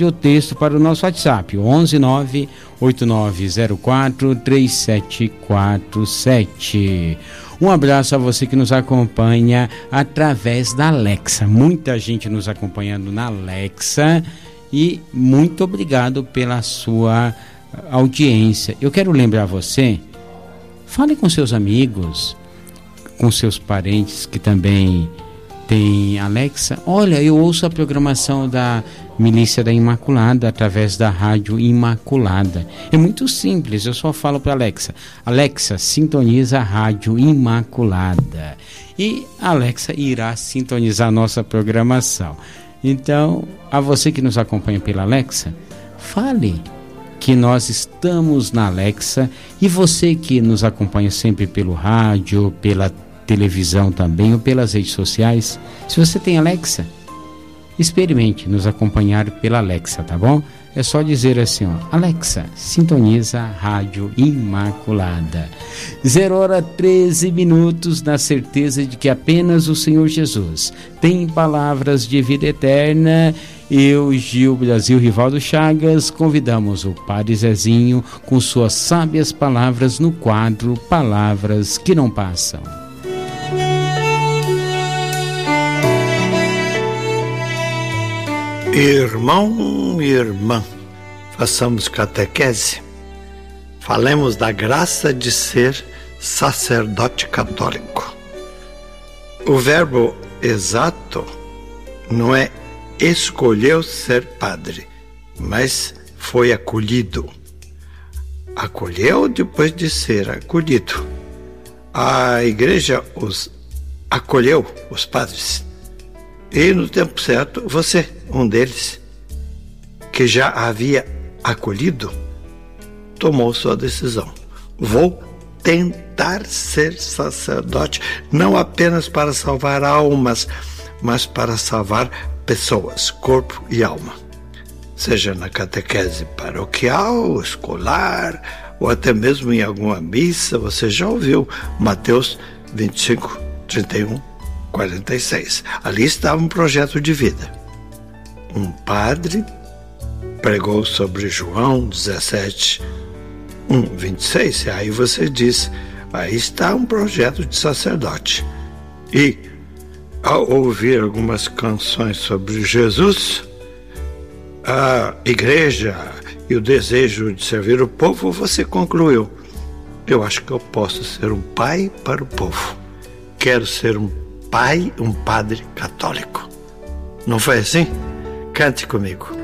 áudio ou texto para o nosso WhatsApp, 11989043747. Um abraço a você que nos acompanha através da Alexa. Muita gente nos acompanhando na Alexa e muito obrigado pela sua audiência. Eu quero lembrar você, fale com seus amigos, com seus parentes que também tem Alexa. Olha, eu ouço a programação da Milícia da Imaculada através da Rádio Imaculada. É muito simples, eu só falo para Alexa: Alexa, sintoniza a Rádio Imaculada. E a Alexa irá sintonizar a nossa programação. Então, a você que nos acompanha pela Alexa, fale que nós estamos na Alexa. E você que nos acompanha sempre pelo rádio, pela televisão também ou pelas redes sociais, se você tem Alexa, experimente nos acompanhar pela Alexa, tá bom? É só dizer assim, ó: Alexa, sintoniza a Rádio Imaculada. 0h13, na certeza de que apenas o Senhor Jesus tem palavras de vida eterna. Eu, Gil Brasil Rivaldo Chagas, convidamos o Padre Zezinho com suas sábias palavras no quadro Palavras que Não Passam. Irmão e irmã, façamos catequese. Falemos da graça de ser sacerdote católico. O verbo exato não é escolheu ser padre, mas foi acolhido. Acolheu depois de ser acolhido. A igreja os acolheu, os padres. E no tempo certo, você, um deles, que já havia acolhido, tomou sua decisão. Vou tentar ser sacerdote, não apenas para salvar almas, mas para salvar pessoas, corpo e alma. Seja na catequese paroquial, escolar, ou até mesmo em alguma missa, você já ouviu Mateus 25, 31, 46. Ali estava um projeto de vida. Um padre pregou sobre João 17, 26. Aí você diz, aí está um projeto de sacerdote. E ao ouvir algumas canções sobre Jesus, a igreja e o desejo de servir o povo, você concluiu: eu acho que eu posso ser um pai para o povo. Quero ser um pai, um padre católico. Não foi assim? Cante comigo.